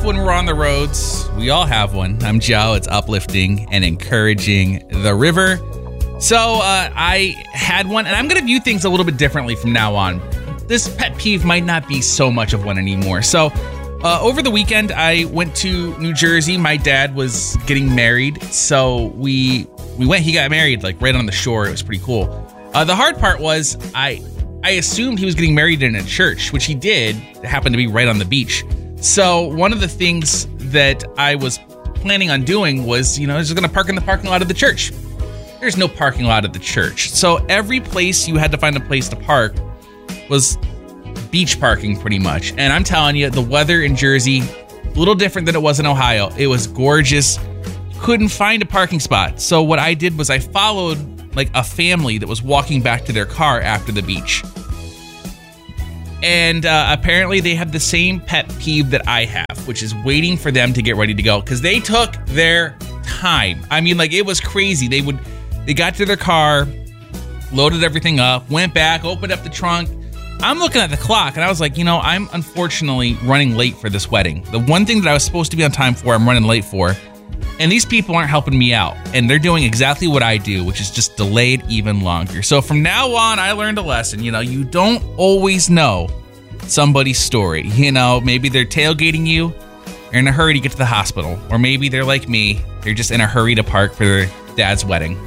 when we're on the roads. We all have one. I'm Joe. It's uplifting and encouraging the river. So I had one, and I'm going to view things a little bit differently from now on. This pet peeve might not be so much of one anymore. So over the weekend, I went to New Jersey. My dad was getting married, so we went. He got married like right on the shore. It was pretty cool. The hard part was I assumed he was getting married in a church, which he did. It happened to be right on the beach. So one of the things that I was planning on doing was, I was just going to park in the parking lot of the church. There's no parking lot at the church. So every place you had to find a place to park was beach parking pretty much. And I'm telling you, the weather in Jersey, a little different than it was in Ohio. It was gorgeous. Couldn't find a parking spot. So what I did was I followed like a family that was walking back to their car after the beach. And apparently they have the same pet peeve that I have, which is waiting for them to get ready to go, because they took their time. I mean, like, it was crazy. They got to their car, loaded everything up, went back, opened up the trunk. I'm looking at the clock, and I was like, I'm unfortunately running late for this wedding. The one thing that I was supposed to be on time for, I'm running late for. And these people aren't helping me out. And they're doing exactly what I do, which is just delay it even longer. So from now on, I learned a lesson. You don't always know somebody's story. Maybe they're tailgating you. They're in a hurry to get to the hospital. Or maybe they're like me. They're just in a hurry to park for their dad's wedding.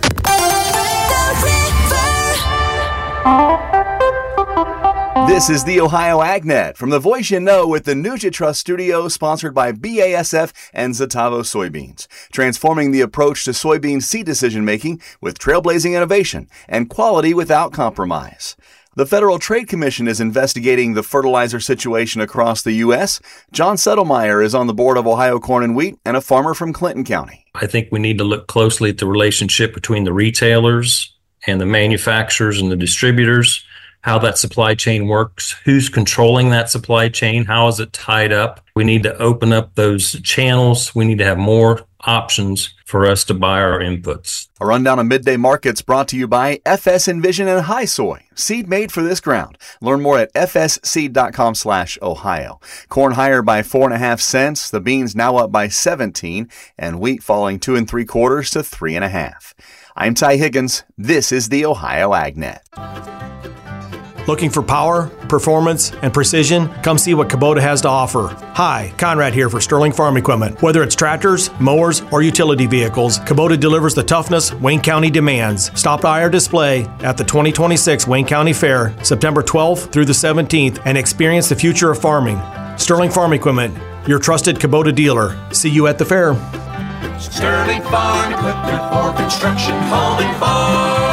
This is the Ohio AgNet from the voice you know with the NutriTrust Studio, sponsored by BASF and Zetavo Soybeans, transforming the approach to soybean seed decision-making with trailblazing innovation and quality without compromise. The Federal Trade Commission is investigating the fertilizer situation across the U.S. John Settlemyer is on the board of Ohio Corn and Wheat and a farmer from Clinton County. I think we need to look closely at the relationship between the retailers and the manufacturers and the distributors, how that supply chain works, who's controlling that supply chain, how is it tied up. We need to open up those channels. We need to have more options for us to buy our inputs. A rundown of midday markets brought to you by FS Envision and High Soy, seed made for this ground. Learn more at fsseed.com/Ohio. Corn higher by 4.5 cents, the beans now up by 17, and wheat falling 2 3/4 to 3.5. I'm Ty Higgins. This is the Ohio AgNet. Looking for power, performance, and precision? Come see what Kubota has to offer. Hi, Conrad here for Sterling Farm Equipment. Whether it's tractors, mowers, or utility vehicles, Kubota delivers the toughness Wayne County demands. Stop by our display at the 2026 Wayne County Fair, September 12th through the 17th, and experience the future of farming. Sterling Farm Equipment, your trusted Kubota dealer. See you at the fair. Sterling Farm Equipment for construction, home, and farm.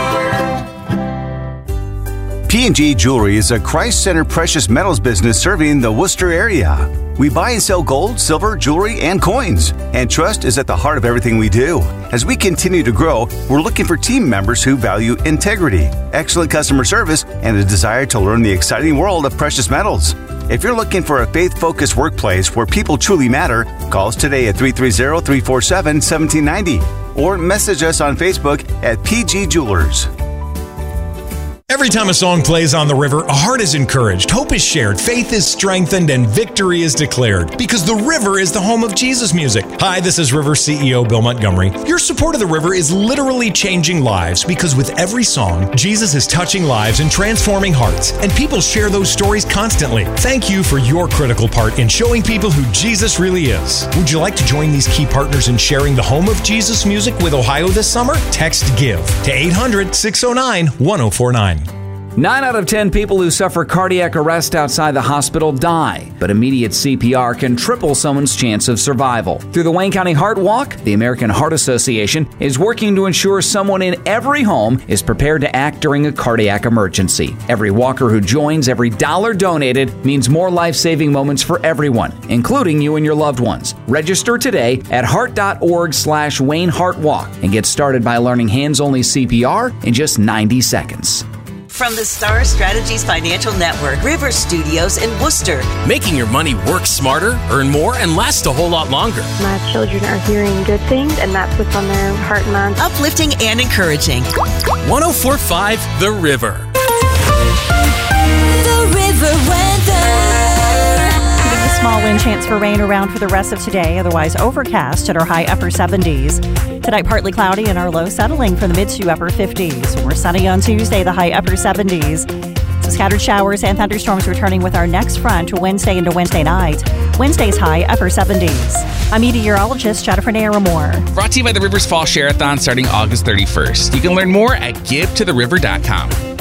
P&G Jewelry is a Christ-centered precious metals business serving the Worcester area. We buy and sell gold, silver, jewelry, and coins. And trust is at the heart of everything we do. As we continue to grow, we're looking for team members who value integrity, excellent customer service, and a desire to learn the exciting world of precious metals. If you're looking for a faith-focused workplace where people truly matter, call us today at 330-347-1790 or message us on Facebook at PG Jewelers. Every time a song plays on the river, a heart is encouraged, hope is shared, faith is strengthened, and victory is declared. Because the river is the home of Jesus music. Hi, this is River CEO Bill Montgomery. Your support of the river is literally changing lives, because with every song, Jesus is touching lives and transforming hearts, and people share those stories constantly. Thank you for your critical part in showing people who Jesus really is. Would you like to join these key partners in sharing the home of Jesus music with Ohio this summer? Text GIVE to 800-609-1049. 9 out of 10 people who suffer cardiac arrest outside the hospital die, but immediate CPR can triple someone's chance of survival. Through the Wayne County Heart Walk, the American Heart Association is working to ensure someone in every home is prepared to act during a cardiac emergency. Every walker who joins, every dollar donated, means more life-saving moments for everyone, including you and your loved ones. Register today at heart.org/Wayne Heart Walk and get started by learning hands-only CPR in just 90 seconds. From the Star Strategies Financial Network, River Studios in Worcester. Making your money work smarter, earn more, and last a whole lot longer. My children are hearing good things, and that's what's on their heart and mind. Uplifting and encouraging. 104.5 The River. The River weather. small wind chance for rain around for the rest of today, otherwise overcast at our high upper 70s. Tonight, partly cloudy and our low settling from the mid to upper 50s. We're sunny on Tuesday, the high upper 70s. Some scattered showers and thunderstorms returning with our next front Wednesday into Wednesday night. Wednesday's high upper 70s. I'm meteorologist Jennifer Naramore. Brought to you by the Rivers Fall Share-a-thon starting August 31st. You can learn more at givetottheriver.com.